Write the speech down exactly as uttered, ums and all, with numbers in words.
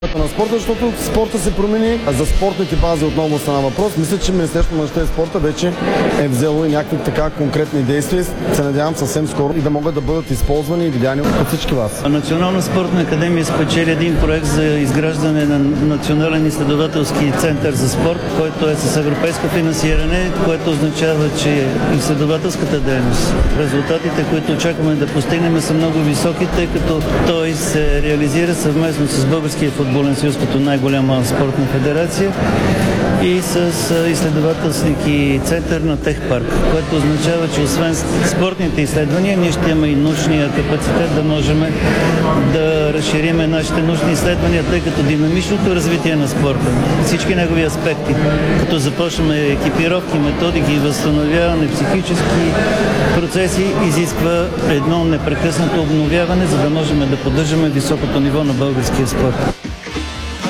на спорта, защото спорта се промени. За спортните бази отново стана въпрос. Мисля, че Министерството на младежта и спорта вече е взело и някакви така конкретни действия. Се надявам съвсем скоро и да могат да бъдат използвани и видяни от всички вас. Национална спортна академия спечели един проект за изграждане на Национален изследователски център за спорт, който е с европейско финансиране, което означава, че изследователската дейност, резултатите, които очакваме да постигнем, са много високи, тъй като той се реализира съвместно с Българския футболен съюз като най-голяма спортна федерация и с изследователски център на Техпарк, което означава, че освен спортните изследвания, ние ще имаме и научния капацитет да можем да разшириме нашите научни изследвания, тъй като динамичното развитие на спорта, всички негови аспекти, като започнем екипировки, методики, възстановяване, психически процеси, изисква едно непрекъснато обновяване, за да можем да поддържаме високото ниво на българския спорт.